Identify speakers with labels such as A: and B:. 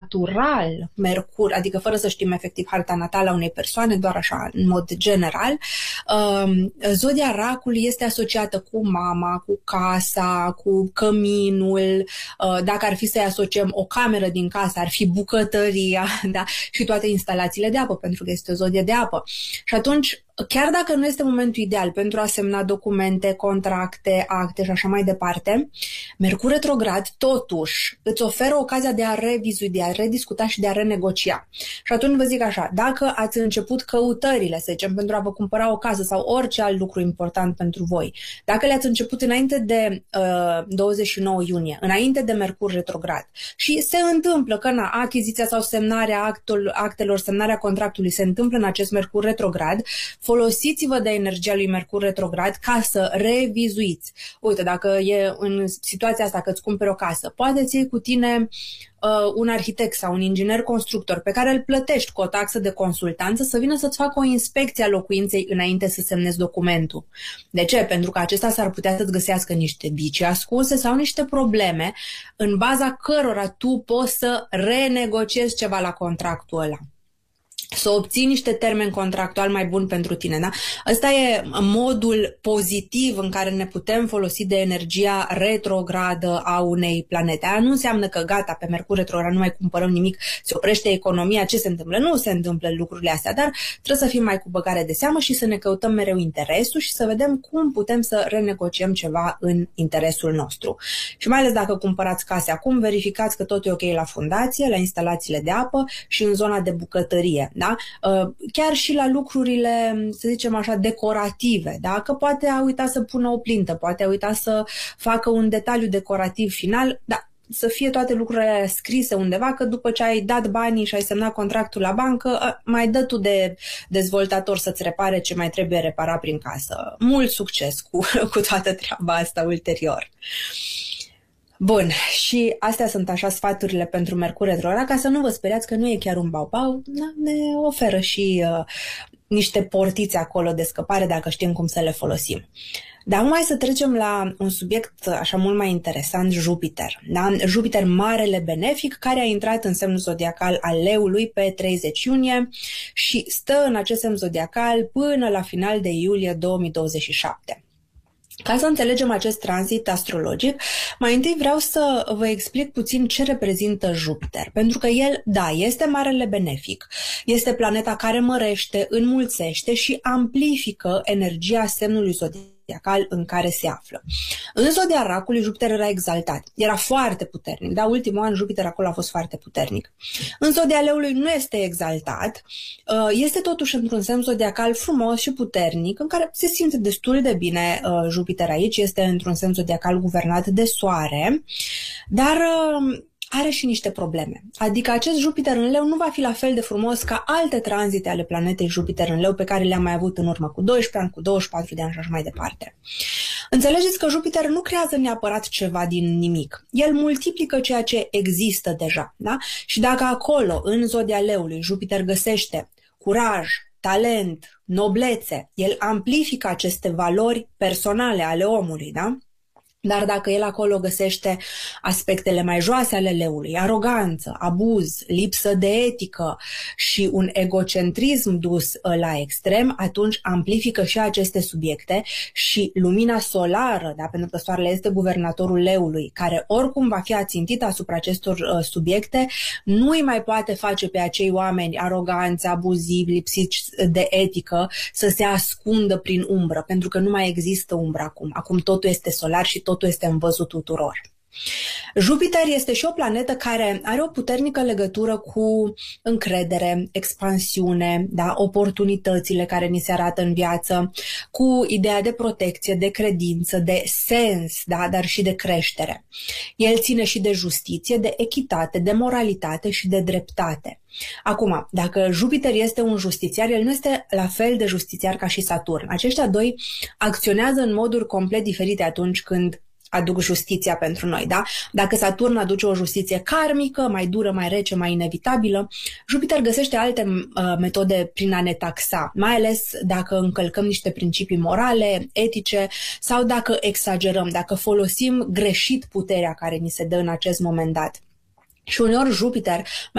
A: natural Mercur, adică fără să știm efectiv harta natală a unei persoane, doar așa în mod general, zodia racului este asociată cu mama, cu casa, cu căminul, dacă ar fi să-i asociem o cameră din casă, ar fi bucătăria, da? Și toate instalațiile de apă, pentru că este o zodie de apă. Și atunci, chiar dacă nu este momentul ideal pentru a semna documente, contracte, acte și așa mai departe, Mercur retrograd totuși îți oferă ocazia de a revizui, de a rediscuta și de a renegocia. Și atunci vă zic așa, dacă ați început căutările, să zicem, pentru a vă cumpăra o casă sau orice alt lucru important pentru voi, dacă le-ați început înainte de 29 iunie, înainte de Mercur retrograd și se întâmplă că achiziția sau semnarea actelor, semnarea contractului se întâmplă în acest Mercur retrograd, folosiți-vă de energia lui Mercur retrograd ca să revizuiți. Uite, dacă e în situația asta că îți cumperi o casă, poate ți iei cu tine un arhitect sau un inginer constructor pe care îl plătești cu o taxă de consultanță să vină să-ți facă o inspecție a locuinței înainte să semnezi documentul. De ce? Pentru că acesta s-ar putea să-ți găsească niște bici ascunse sau niște probleme în baza cărora tu poți să renegociezi ceva la contractul ăla, să obții niște termeni contractuali mai buni pentru tine. Da? Ăsta e modul pozitiv în care ne putem folosi de energia retrogradă a unei planete. Aia nu înseamnă că gata, pe Mercur retrograd nu mai cumpărăm nimic, se oprește economia, ce se întâmplă? Nu se întâmplă lucrurile astea, dar trebuie să fim mai cu băgare de seamă și să ne căutăm mereu interesul și să vedem cum putem să renegociem ceva în interesul nostru. Și mai ales dacă cumpărați case acum, verificați că tot e ok la fundație, la instalațiile de apă și în zona de bucătărie. Da? Chiar și la lucrurile, să zicem așa, decorative, da? Că poate a uitat să pună o plintă, poate a uitat să facă un detaliu decorativ final, dar să fie toate lucrurile scrise undeva, că după ce ai dat banii și ai semnat contractul la bancă, mai dă tu de dezvoltator să-ți repare ce mai trebuie reparat prin casă. Mult succes cu toată treaba asta ulterior. Bun, și astea sunt așa sfaturile pentru Mercur retrograd, ca să nu vă speriați că nu e chiar un bau-bau, ne oferă și niște portițe acolo de scăpare dacă știm cum să le folosim. Dar mai să trecem la un subiect așa mult mai interesant, Jupiter. Da? Jupiter, marele benefic, care a intrat în semnul zodiacal al Leului pe 30 iunie și stă în acest semn zodiacal până la final de iulie 2027. Ca să înțelegem acest tranzit astrologic, mai întâi vreau să vă explic puțin ce reprezintă Jupiter. Pentru că el, da, este marele benefic, este planeta care mărește, înmulțește și amplifică energia semnului zodiacal în care se află. În zodia racului, Jupiter era exaltat. Era foarte puternic. Da, ultimul an Jupiter acolo a fost foarte puternic. În zodia leului nu este exaltat. Este totuși într-un semn zodiacal frumos și puternic, în care se simte destul de bine Jupiter aici. Este într-un semn zodiacal guvernat de soare, dar are și niște probleme. Adică acest Jupiter în leu nu va fi la fel de frumos ca alte tranzite ale planetei Jupiter în leu pe care le-am mai avut în urmă cu 12 ani, cu 24 de ani și așa mai departe. Înțelegeți că Jupiter nu creează neapărat ceva din nimic. El multiplică ceea ce există deja. Da? Și dacă acolo, în zodia leului, Jupiter găsește curaj, talent, noblețe, el amplifică aceste valori personale ale omului, da? Dar dacă el acolo găsește aspectele mai joase ale leului, aroganță, abuz, lipsă de etică și un egocentrism dus la extrem, atunci amplifică și aceste subiecte și lumina solară, da, pentru că soarele este guvernatorul leului, care oricum va fi ațintit asupra acestor subiecte, nu îi mai poate face pe acei oameni aroganți, abuzivi, lipsiți de etică să se ascundă prin umbră, pentru că nu mai există umbră acum. Acum totul este solar și totul este în văzul tuturor. Jupiter este și o planetă care are o puternică legătură cu încredere, expansiune, da, oportunitățile care ni se arată în viață, cu ideea de protecție, de credință, de sens, da, dar și de creștere. El ține și de justiție, de echitate, de moralitate și de dreptate. Acum, dacă Jupiter este un justițiar, el nu este la fel de justițiar ca și Saturn. Aceștia doi acționează în moduri complet diferite atunci când aduc justiția pentru noi, da? Dacă Saturn aduce o justiție karmică, mai dură, mai rece, mai inevitabilă, Jupiter găsește alte metode prin a ne taxa, mai ales dacă încălcăm niște principii morale, etice sau dacă exagerăm, dacă folosim greșit puterea care ni se dă în acest moment dat. Și uneori Jupiter